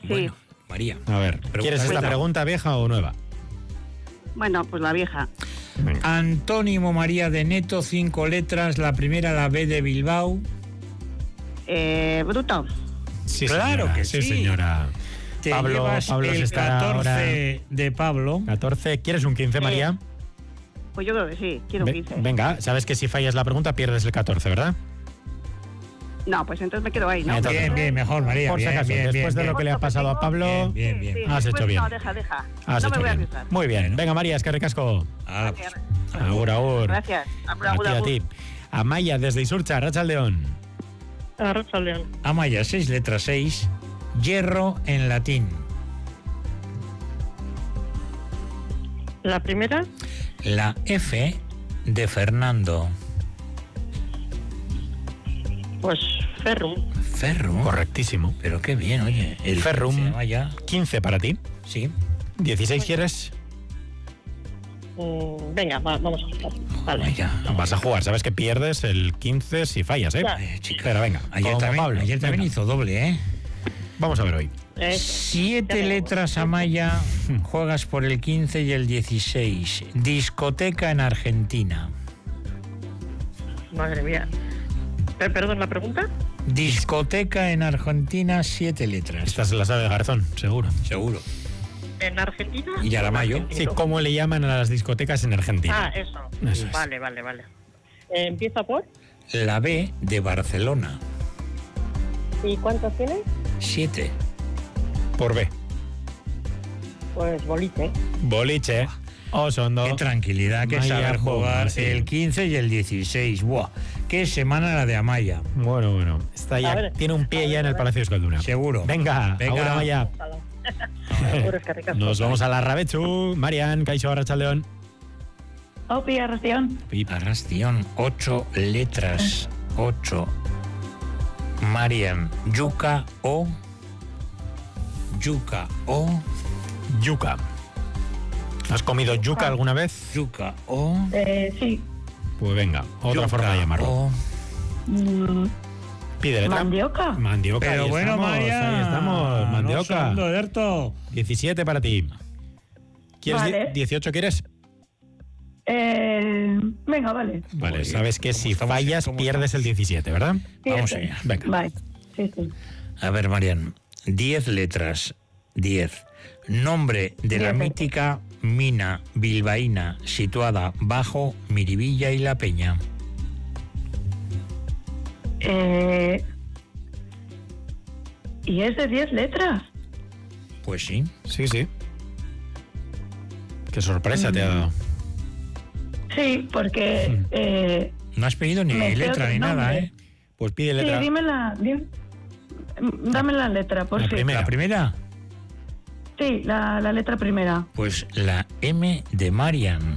Bueno, María. A ver, ¿quieres esta pregunta vieja o nueva? Bueno, pues la vieja. Venga. Antónimo María de Neto, 5 letras. La primera, la B de Bilbao. Bruto. Sí, Claro señora, que sí. señora. Te Pablo llevas se el está 14 ahora... de Pablo. 14. ¿Quieres un 15, María? Pues yo creo que sí, quiero un 15. Venga, sabes que si fallas la pregunta pierdes el 14, ¿verdad? No, pues entonces me quedo ahí, ¿no? Entonces, Bien, mejor, María. Por si bien, acaso, bien, después de bien, lo que le ha pasado a Pablo, Bien, bien. Sí, Has después hecho bien. No, deja. has no hecho me voy a bien. arriesgar. Muy bien. Venga, María, es que recasco. Ah, pues. Agur, agur. Gracias. A ti. Amaya, desde Isurcha, Arratsaldeon. Arratsaldeon. Amaya, 6 letras, 6. Hierro en latín. La primera, La F de Fernando. pues ferrum. Ferrum. Correctísimo. Pero qué bien, oye. El Ferrum. se llama ya. 15 para ti. Sí. 16 quieres. Venga, vamos a jugar. Vale. Vaya. Vas a jugar, sabes que pierdes el 15 si fallas, ¿eh? Ya. Chica. Pero venga, Ayer como también, Pablo. ayer también Venga. hizo doble, ¿eh? Vamos a ver hoy. 7 letras, Amaya. Juegas por el 15 y el 16. Discoteca en Argentina. Madre mía. ¿Perdón, la pregunta? Discoteca en Argentina, 7 letras. Esta se la sabe Garzón, seguro. Seguro. ¿En Argentina? Y Aramayo. Sí, ¿cómo le llaman a las discotecas en Argentina? Eso. Eso es. Vale. ¿Empieza por? La B de Barcelona. ¿Y cuántos tienes? 7. Por B. Pues boliche. Boliche. Osondo. Qué tranquilidad, que Amaya saber jugar juega, sí. el 15 y el 16. Buah, qué semana la de Amaya. Bueno. Está ya, A ver. tiene un pie ya en el Palacio de Euskalduna. Seguro. Venga, ahora Amaya. Nos vamos a la Rabechu. Marian, Kaixo, Arratsaldeon. Opi, Arrastión. Arrastión, 8 letras. 8. Marian, yuca o. Yuca o. Yuca. ¿Has comido yuca alguna vez? Yuca o. Sí. Pues venga, otra yuca forma de llamarlo. o. Pide letra. Mandioca. Mandioca. Pero ahí bueno, estamos, María. ahí estamos. Mandioca. No son Roberto. 17 para ti. ¿Quieres Vale. 18 quieres? Venga, vale. Vale, Muy sabes que bien. si ¿Cómo fallas estamos? pierdes el 17, ¿verdad? Vamos Siete. allá. Venga. Vale. Sí. A ver, Marian, 10 letras. 10. Nombre de la 10 letras. mítica mina bilbaína situada bajo Miribilla y La Peña. ¿Y es de 10 letras? Pues sí. Sí. Qué sorpresa te ha dado. Sí, porque... No has pedido ni Me sé letra otro ni nada, nombre. ¿eh? Pues pide Sí, letra. dame la letra, por La si. primera. ¿La primera? Sí, la letra primera. Pues la M de Marian.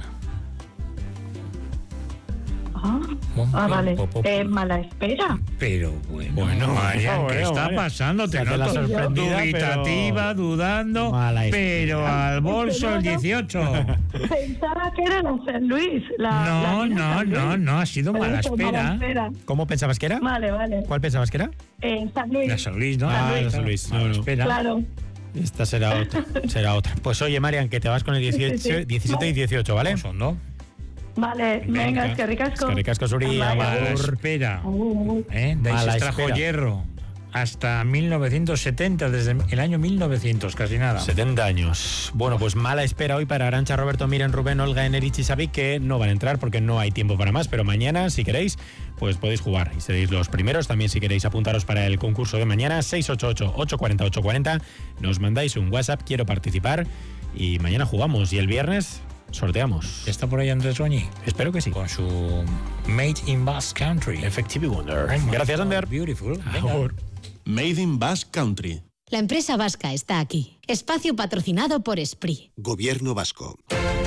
Vale. Mala espera. Pero bueno, Marian, ¿qué está pasando? Te Se hace la noto sorprendida, dubitativa, dudando, Mala pero espera. al bolso el 18. Pensaba que era la San Luis. La No, ha sido mala espera. ¿Cómo pensabas que era? Vale. ¿Cuál pensabas que era? San Luis. La San Luis, ¿no? La San Luis. Mala No. espera. Claro. Esta será otra. Pues oye, Marian, que te vas con el 18, 17 y 18, ¿vale? Son, ¿no? Vale, venga, es que ricasco. Suri, Mala agur. espera. Agur. De ahí Mala se extrajo espera. hierro. Hasta 1970, desde el año 1900, casi nada. 70 años. Bueno, pues mala espera hoy para Arantxa, Roberto, Miren, Rubén, Olga, Enerich y Xavi, que no van a entrar porque no hay tiempo para más, pero mañana, si queréis, pues podéis jugar y seréis los primeros. También si queréis apuntaros para el concurso de mañana, 688-840-840, nos mandáis un WhatsApp, quiero participar, y mañana jugamos. Y el viernes sorteamos. ¿Está por ahí Andrés Oñi? Espero que sí. Con su Made in Basque Country. Effective Wonder. Oh my Gracias, God, Ander. Beautiful. Venga. Agur. Made in Basque Country. La empresa vasca está aquí. Espacio patrocinado por Esprit. Gobierno vasco.